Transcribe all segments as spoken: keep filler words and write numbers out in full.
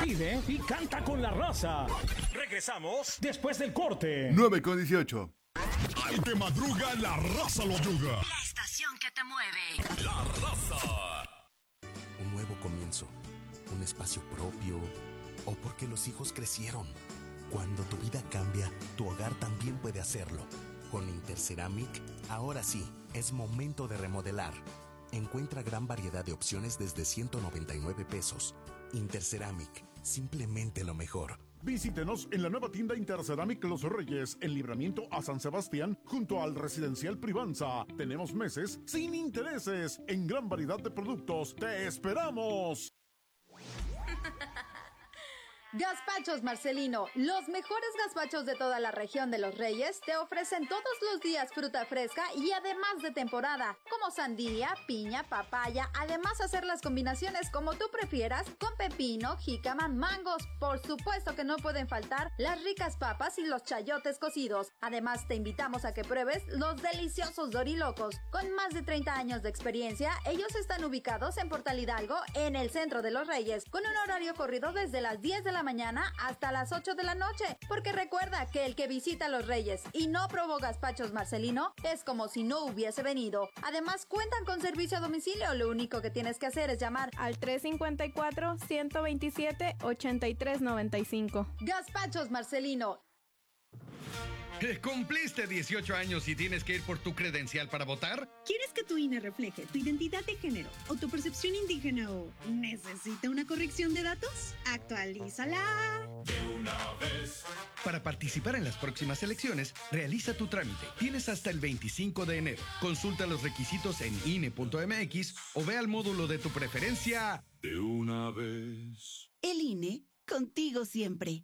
Pide y canta con la raza. Regresamos después del corte. nueve con dieciocho. Al que madruga, la raza lo yuga. La estación que te mueve. La raza. Un nuevo comienzo, un espacio propio, o porque los hijos crecieron. Cuando tu vida cambia, tu hogar también puede hacerlo. Con Interceramic, ahora sí, es momento de remodelar. Encuentra gran variedad de opciones desde ciento noventa y nueve pesos. Interceramic, simplemente lo mejor. Visítenos en la nueva tienda Interceramic Los Reyes, en Libramiento a San Sebastián, junto al Residencial Privanza. Tenemos meses sin intereses en gran variedad de productos. ¡Te esperamos! Gazpachos Marcelino, los mejores gazpachos de toda la región de Los Reyes, te ofrecen todos los días fruta fresca y además de temporada, como sandía, piña, papaya, además hacer las combinaciones como tú prefieras, con pepino, jícama, mangos, por supuesto que no pueden faltar las ricas papas y los chayotes cocidos. Además te invitamos a que pruebes los deliciosos dorilocos. Con más de treinta años de experiencia, ellos están ubicados en Portal Hidalgo, en el centro de Los Reyes, con un horario corrido desde las diez de la mañana hasta las ocho de la noche, porque recuerda que el que visita Los Reyes y no probó gazpachos Marcelino es como si no hubiese venido. Además cuentan con servicio a domicilio, lo único que tienes que hacer es llamar al tres cinco cuatro, uno dos siete, ocho tres nueve cinco. Gazpachos Marcelino. ¿Cumpliste dieciocho años y tienes que ir por tu credencial para votar? ¿Quieres que tu I N E refleje tu identidad de género o tu percepción indígena o necesita una corrección de datos? ¡Actualízala! De una vez. Para participar en las próximas elecciones, realiza tu trámite. Tienes hasta el veinticinco de enero. Consulta los requisitos en I N E punto M X o ve al módulo de tu preferencia. De una vez. El I N E, contigo siempre.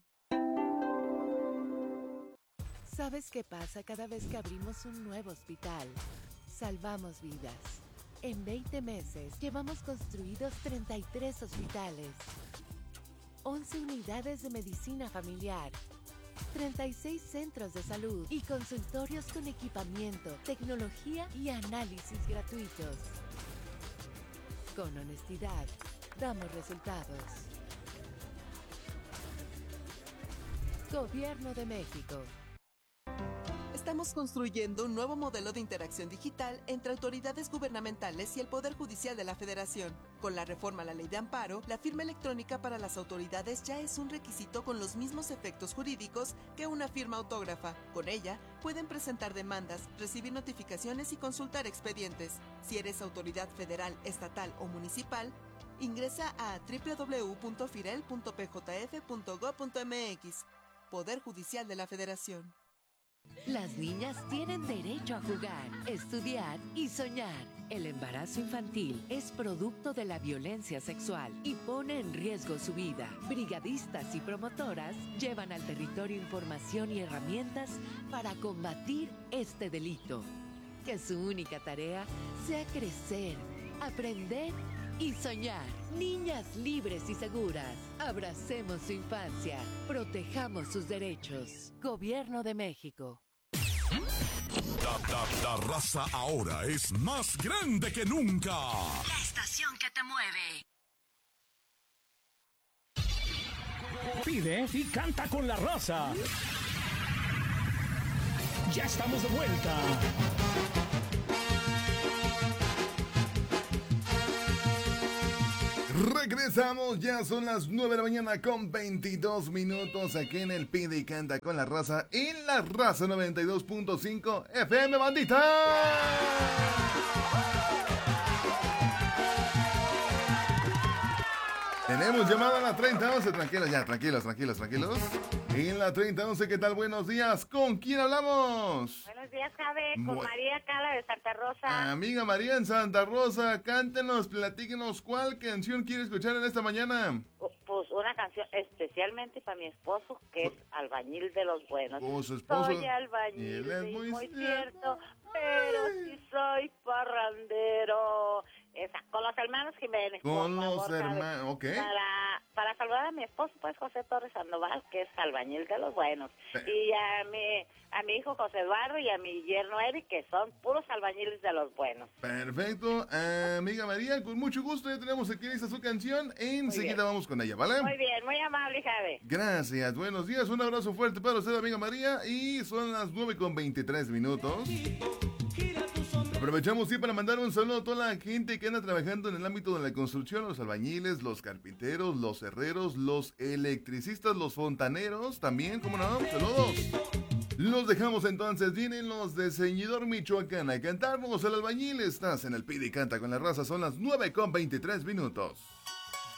¿Sabes qué pasa cada vez que abrimos un nuevo hospital? Salvamos vidas. En veinte meses llevamos construidos treinta y tres hospitales, once unidades de medicina familiar, treinta y seis centros de salud y consultorios con equipamiento, tecnología y análisis gratuitos. Con honestidad, damos resultados. Gobierno de México. Estamos construyendo un nuevo modelo de interacción digital entre autoridades gubernamentales y el Poder Judicial de la Federación. Con la reforma a la Ley de Amparo, la firma electrónica para las autoridades ya es un requisito con los mismos efectos jurídicos que una firma autógrafa. Con ella, pueden presentar demandas, recibir notificaciones y consultar expedientes. Si eres autoridad federal, estatal o municipal, ingresa a doble u doble u doble u punto firel punto p j f punto gob punto m x. Poder Judicial de la Federación. Las niñas tienen derecho a jugar, estudiar y soñar. El embarazo infantil es producto de la violencia sexual y pone en riesgo su vida. Brigadistas y promotoras llevan al territorio información y herramientas para combatir este delito. Que su única tarea sea crecer, aprender y soñar. Niñas libres y seguras. Abracemos su infancia. Protejamos sus derechos. Gobierno de México. La, la, la raza ahora es más grande que nunca. La estación que te mueve. Pide y canta con la raza. Ya estamos de vuelta. Regresamos, ya son las nueve de la mañana con veintidós minutos aquí en el Pide y Canta con la Raza, en la Raza noventa y dos punto cinco F M, bandita. Tenemos llamada a la treinta once, tranquilos ya, tranquilos, tranquilos, tranquilos. En la treinta once, ¿qué tal? Buenos días, ¿con quién hablamos? Buenos días, Jave, con Bu- María Cala de Santa Rosa. Amiga María en Santa Rosa, cántenos, platíquenos, ¿cuál canción quiere escuchar en esta mañana? Pues una canción especialmente para mi esposo, que es albañil de los buenos. Oh, su esposo. Soy albañil, Él es sí, muy muy, cierto. cierto, pero sí soy parrandero. Esa, con los hermanos Jiménez. Con por los favor, Jave, hermanos, ok. Para para saludar a mi esposo, pues, José Torres Sandoval, que es albañil de los buenos. Y a mi, a mi hijo José Eduardo y a mi yerno Eric, que son puros albañiles de los buenos. Perfecto. Amiga María, con mucho gusto, ya tenemos aquí lista su canción. Enseguida vamos con ella, ¿vale? Muy bien, muy amable, Javi. Gracias, buenos días, un abrazo fuerte para usted, amiga María. Y son las nueve con veintitrés minutos. Aprovechamos sí para mandar un saludo a toda la gente que anda trabajando en el ámbito de la construcción, los albañiles, los carpinteros, los herreros, los electricistas, los fontaneros, también, ¿cómo no? Saludos. Los dejamos entonces, vienen los de Ceñidor, Michoacán, a cantarnos el albañil. Estás en el Pide y Canta con la Raza, son las nueve con veintitrés minutos.